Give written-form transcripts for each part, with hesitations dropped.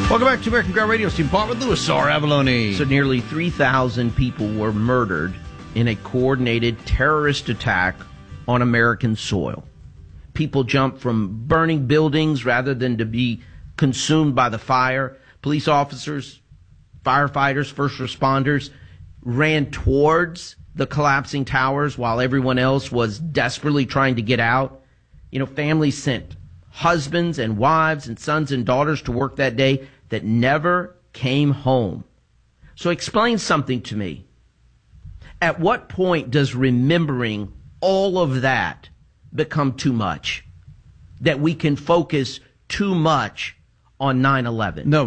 Welcome back to American Ground Radio. Steve Bart with Louis R. Avalone. So nearly 3,000 people were murdered in a coordinated terrorist attack on American soil. People jumped from burning buildings rather than to be consumed by the fire. Police officers, firefighters, first responders ran towards the collapsing towers while everyone else was desperately trying to get out. Families sent husbands and wives and sons and daughters to work that day that never came home. So explain something to me. At what point does remembering all of that become too much? That we can focus too much on 9/11? No.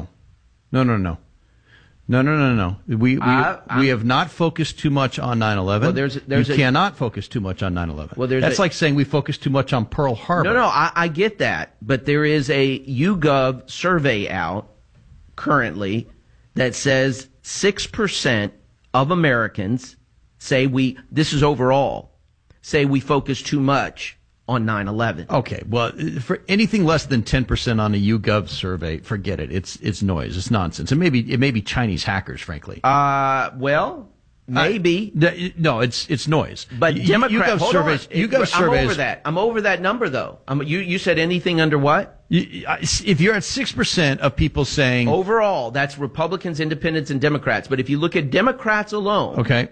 We have not focused too much on 9/11. Well, you cannot focus too much on 9/11. Well, that's like saying we focus too much on Pearl Harbor. No, I get that. But there is a YouGov survey out currently that says 6% of Americans say this is overall, say we focus too much on 9/11. Okay, well, for anything less than 10% on a YouGov survey, forget it. It's noise. It's nonsense. It may be Chinese hackers, frankly. Well, maybe. No, it's noise. But YouGov surveys. I'm over that. I'm over that number, though. You said anything under what? If you're at 6% of people saying overall, that's Republicans, Independents, and Democrats. But if you look at Democrats alone, okay,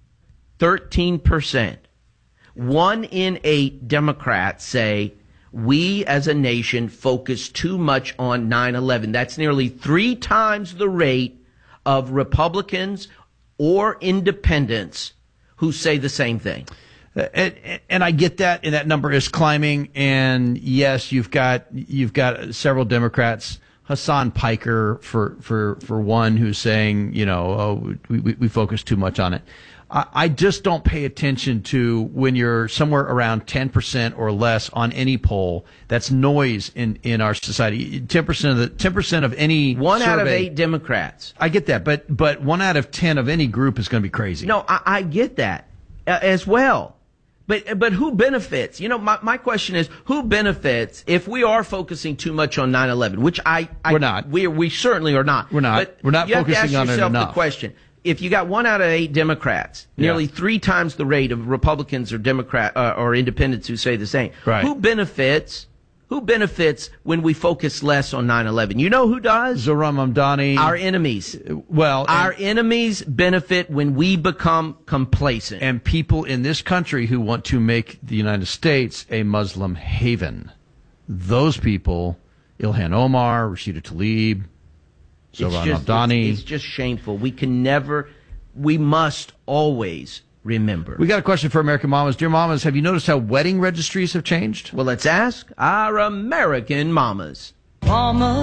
13%. 1 in 8 Democrats say we as a nation focus too much on 9/11. That's nearly 3 times the rate of Republicans or independents who say the same thing. And I get that, and that number is climbing. And yes, you've got several Democrats, Hassan Piker for one, who's saying, we focus too much on it. I just don't pay attention to when you're somewhere around 10% or less on any poll. That's noise in our society. 10% of any one survey, out of 8 Democrats. I get that, but 1 out of 10 of any group is going to be crazy. No, I get that as well. But who benefits? My question is, who benefits if we are focusing too much on 9/11? Which we're not. We certainly are not. We're not. But we're not you focusing have to ask on it yourself enough. the question. If you got 1 out of 8 Democrats, nearly 3 times the rate of Republicans or Democrat or independents who say the same, right. Who benefits when we focus less on 9/11? You know who does? Zohran Mamdani. Our enemies. Well, our enemies benefit when we become complacent. And people in this country who want to make the United States a Muslim haven. Those people, Ilhan Omar, Rashida Tlaib, Zohran Mamdani. It's just shameful. We must always remember. We got a question for American mamas. Dear mamas, have you noticed how wedding registries have changed? Well, let's ask our American mamas. Mama.